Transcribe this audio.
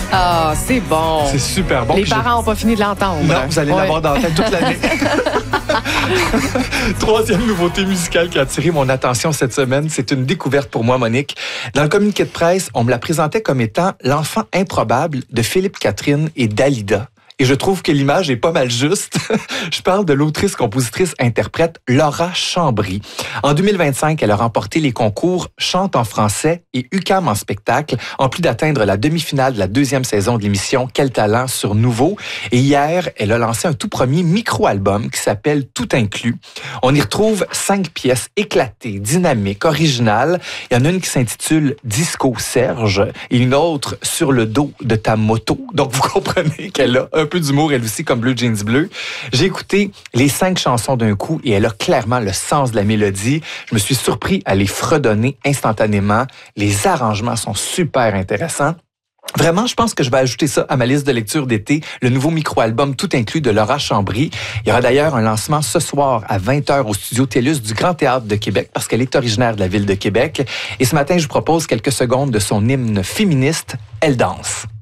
Ah, c'est bon. C'est super bon. Les Puis parents n'ont pas fini de l'entendre. Non, vous allez l'avoir dans la tête toute l'année. Troisième nouveauté musicale qui a attiré mon attention cette semaine, c'est une découverte pour moi, Monique. Dans le communiqué de presse, on me la présentait comme étant l'enfant improbable de Philippe Catherine et Dalida. Et je trouve que l'image est pas mal juste. Je parle de l'autrice, compositrice, interprète Laura Chambry. En 2025, elle a remporté les concours Chante en français et UQAM en spectacle, en plus d'atteindre la demi-finale de la deuxième saison de l'émission Quel talent sur Nouveau. Et hier, elle a lancé un tout premier micro-album qui s'appelle Tout inclus. On y retrouve 5 pièces éclatées, dynamiques, originales. Il y en a une qui s'intitule Disco Serge et une autre Sur le dos de ta moto. Donc, vous comprenez qu'elle a un peu d'humour, elle aussi, comme Bleu Jeans Bleu. J'ai écouté les 5 chansons d'un coup et elle a clairement le sens de la mélodie. Je me suis surpris à les fredonner instantanément. Les arrangements sont super intéressants. Vraiment, je pense que je vais ajouter ça à ma liste de lecture d'été, le nouveau micro-album Tout inclus de Laura Chambry. Il y aura d'ailleurs un lancement ce soir à 20h au studio TELUS du Grand Théâtre de Québec parce qu'elle est originaire de la ville de Québec. Et ce matin, je vous propose quelques secondes de son hymne féministe, Elle danse.